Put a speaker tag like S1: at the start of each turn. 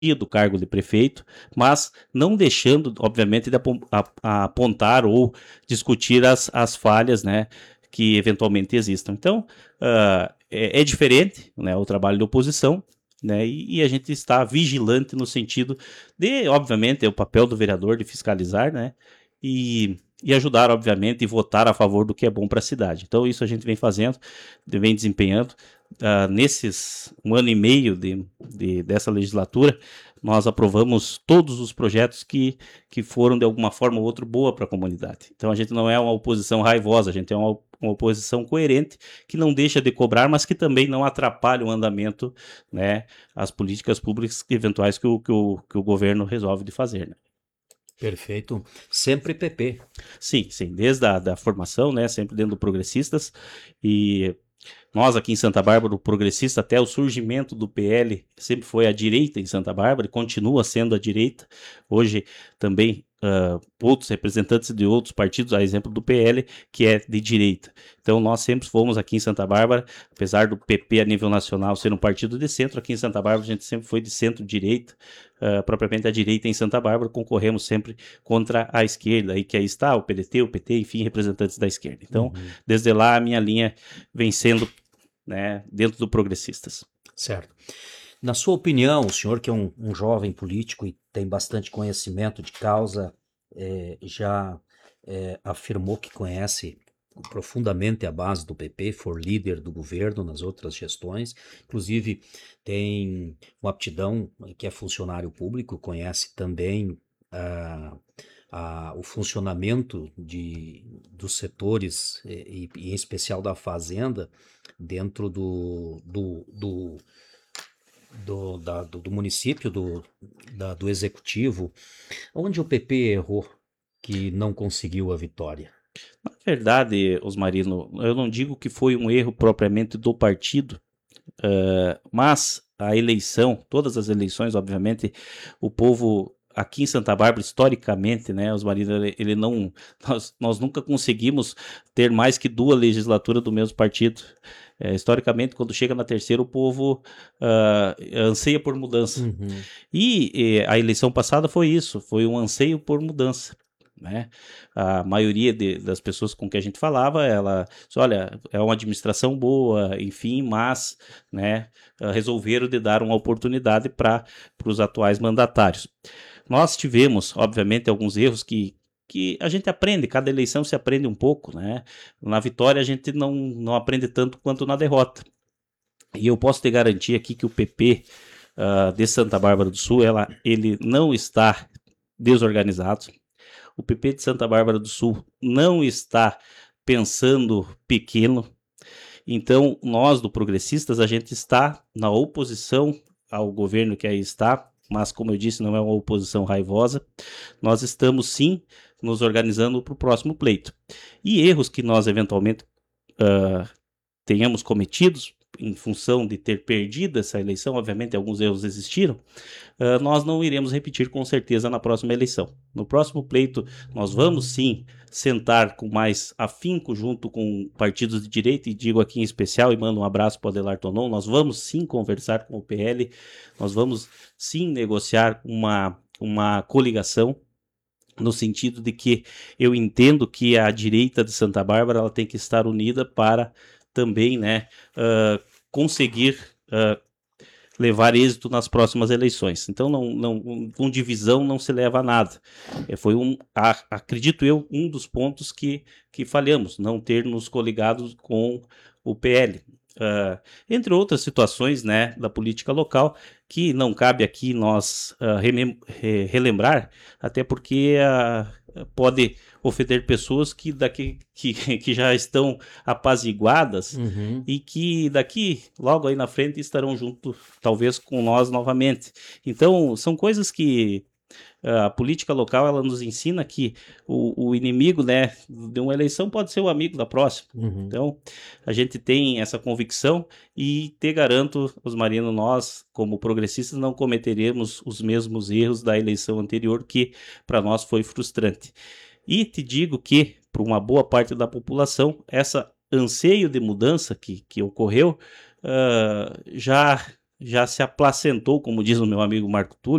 S1: do cargo de prefeito, mas não deixando, obviamente, de apontar ou discutir as falhas, né, que eventualmente existam. Então, é diferente, né, o trabalho de oposição, né, e a gente está vigilante no sentido de, obviamente, é o papel do vereador de fiscalizar, né, e ajudar, obviamente, e votar a favor do que é bom para a cidade. Então, isso a gente vem fazendo, vem desempenhando. Nesses 1 ano e meio dessa legislatura, nós aprovamos todos os projetos que foram, de alguma forma ou outra, boa para a comunidade. Então, a gente não é uma oposição raivosa, a gente é uma oposição coerente, que não deixa de cobrar, mas que também não atrapalha o andamento, né, as políticas públicas eventuais que o governo resolve de fazer, né?
S2: Perfeito. Sempre PP.
S1: Sim, sim, desde a da formação, né, sempre dentro do Progressistas, e nós aqui em Santa Bárbara, o Progressista, até o surgimento do PL, sempre foi a direita em Santa Bárbara, e continua sendo a direita. Hoje também outros representantes de outros partidos, a exemplo do PL, que é de direita. Então nós sempre fomos aqui em Santa Bárbara, apesar do PP a nível nacional ser um partido de centro, aqui em Santa Bárbara a gente sempre foi de centro-direita, propriamente a direita em Santa Bárbara, concorremos sempre contra a esquerda, aí que aí está o PDT, o PT, enfim, representantes da esquerda. Então, desde lá a minha linha vem sendo, né, dentro do Progressistas.
S2: Certo. Na sua opinião, o senhor que é um jovem político e tem bastante conhecimento de causa, já afirmou que conhece profundamente a base do PP, for líder do governo nas outras gestões, inclusive tem uma aptidão que é funcionário público, conhece também o funcionamento dos setores e em especial da fazenda dentro do município, do executivo. Onde o PP errou que não conseguiu a vitória?
S1: Na verdade, Osmarino, eu não digo que foi um erro propriamente do partido, mas a eleição, todas as eleições, obviamente, o povo aqui em Santa Bárbara, historicamente, né, Osmarino, ele não, nós nunca conseguimos ter mais que 2 legislaturas do mesmo partido. Historicamente, quando chega na terceira, o povo anseia por mudança. E a eleição passada foi isso, foi um anseio por mudança, né? A maioria das pessoas com que a gente falava, ela disse, olha, é uma administração boa, enfim, mas, né, resolveram de dar uma oportunidade para os atuais mandatários. Nós tivemos, obviamente, alguns erros que a gente aprende, cada eleição se aprende um pouco, né? Na vitória a gente não aprende tanto quanto na derrota. E eu posso te garantir aqui que o PP de Santa Bárbara do Sul, ele não está desorganizado. O PP de Santa Bárbara do Sul não está pensando pequeno. Então, nós do Progressistas, a gente está na oposição ao governo que aí está, mas como eu disse, não é uma oposição raivosa. Nós estamos sim nos organizando para o próximo pleito. E erros que nós eventualmente tenhamos cometidos em função de ter perdido essa eleição, obviamente alguns erros existiram, nós não iremos repetir com certeza na próxima eleição. No próximo pleito, nós vamos sim sentar com mais afinco junto com partidos de direita, e digo aqui em especial, e mando um abraço para o Adelar Tonon, nós vamos sim conversar com o PL, nós vamos sim negociar uma coligação, no sentido de que eu entendo que a direita de Santa Bárbara ela tem que estar unida para também, né, conseguir levar êxito nas próximas eleições. Então, com divisão não se leva a nada. Foi acredito eu, um dos pontos que falhamos, não ter nos coligados com o PL. Entre outras situações, né, da política local, que não cabe aqui nós relembrar, até porque pode ofender pessoas que já estão apaziguadas e que daqui, logo aí na frente, estarão junto, talvez, com nós novamente. Então, são coisas que a política local ela nos ensina que o inimigo, né, de uma eleição pode ser o amigo da próxima. Então, a gente tem essa convicção e te garanto, Osmarino, nós, como progressistas, não cometeremos os mesmos erros da eleição anterior, que para nós foi frustrante. E te digo que, para uma boa parte da população, essa anseio de mudança que ocorreu já já se aplacentou, como diz o meu amigo Marco Túlio,